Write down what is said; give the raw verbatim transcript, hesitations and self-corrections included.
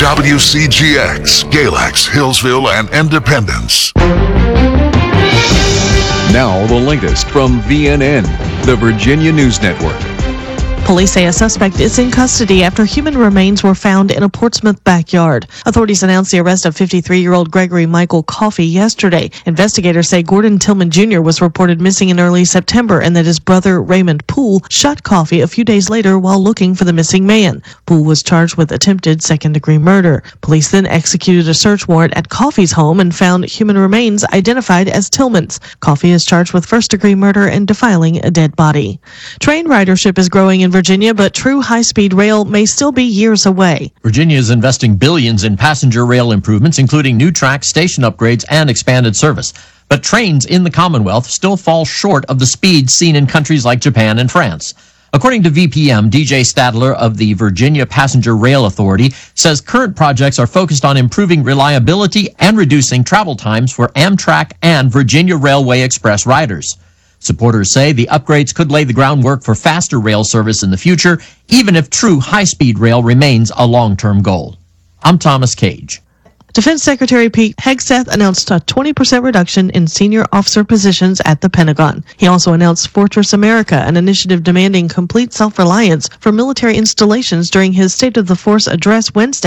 W C G X, Galax, Hillsville, and Independence. Now the latest from V N N, the Virginia News Network. Police say a suspect is in custody after human remains were found in a Portsmouth backyard. Authorities announced the arrest of fifty-three-year-old Gregory Michael Coffey yesterday. Investigators say Gordon Tillman Junior was reported missing in early September and that his brother Raymond Poole shot Coffey a few days later while looking for the missing man. Poole was charged with attempted second-degree murder. Police then executed a search warrant at Coffey's home and found human remains identified as Tillman's. Coffey is charged with first-degree murder and defiling a dead body. Train ridership is growing in Virginia, but true high-speed rail may still be years away. Virginia is investing billions in passenger rail improvements, including new tracks, station upgrades, and expanded service. But trains in the Commonwealth still fall short of the speeds seen in countries like Japan and France. According to V P M, D J Stadler of the Virginia Passenger Rail Authority says current projects are focused on improving reliability and reducing travel times for Amtrak and Virginia Railway Express riders. Supporters say the upgrades could lay the groundwork for faster rail service in the future, even if true high-speed rail remains a long-term goal. I'm Thomas Cage. Defense Secretary Pete Hegseth announced a twenty percent reduction in senior officer positions at the Pentagon. He also announced Fortress America, an initiative demanding complete self-reliance for military installations during his State of the Force address Wednesday.